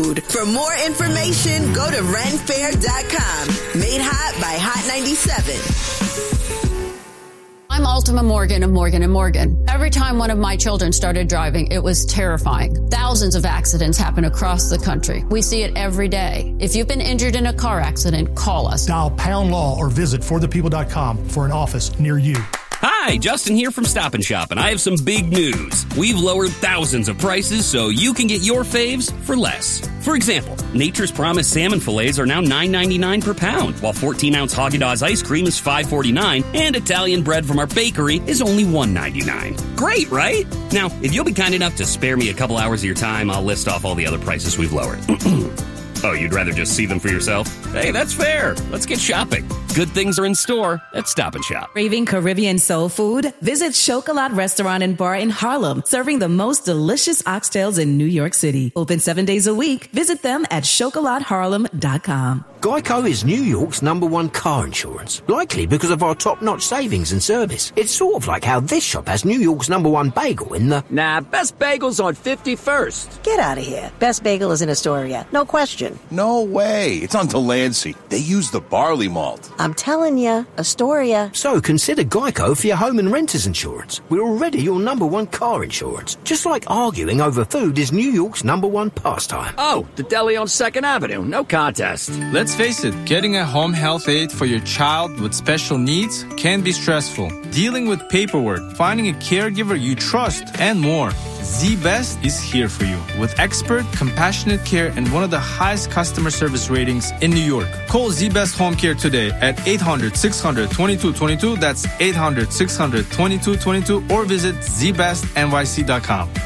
food. For more information, go to renfair.com. Made hot by Hot 97. I'm Ultima Morgan of Morgan & Morgan. Every time one of my children started driving, it was terrifying. Thousands of accidents happen across the country. We see it every day. If you've been injured in a car accident, call us. Dial #law or visit forthepeople.com for an office near you. Hi, Justin here from Stop & Shop, and I have some big news. We've lowered thousands of prices so you can get your faves for less. For example, Nature's Promise salmon fillets are now $9.99 per pound, while 14-ounce Haagen-Dazs ice cream is $5.49, and Italian bread from our bakery is only $1.99. Great, right? Now, if you'll be kind enough to spare me a couple hours of your time, I'll list off all the other prices we've lowered. Oh, you'd rather just see them for yourself? Hey, that's fair. Let's get shopping. Good things are in store at Stop & Shop. Craving Caribbean soul food? Visit Chocolat Restaurant and Bar in Harlem, serving the most delicious oxtails in New York City. Open 7 days a week. Visit them at chocolatharlem.com. Geico is New York's #1 car insurance, likely because of our top-notch savings and service. It's sort of like how this shop has New York's #1 bagel in the... Nah, Best Bagel's on 51st. Get out of here. Best Bagel is in Astoria. No question. No way. It's on Delancey. They use the barley malt. I'm telling you, Astoria. So consider Geico for your home and renters insurance. We're already your #1 car insurance. Just like arguing over food is New York's #1 pastime. Oh, the deli on 2nd Avenue. No contest. Let's face it, getting a home health aide for your child with special needs can be stressful. Dealing with paperwork, finding a caregiver you trust, and more. Z-Best is here for you with expert, compassionate care and one of the highest customer service ratings in New York. Call Z-Best Home Care today at 800-600-2222. That's 800-600-2222 or visit zbestnyc.com.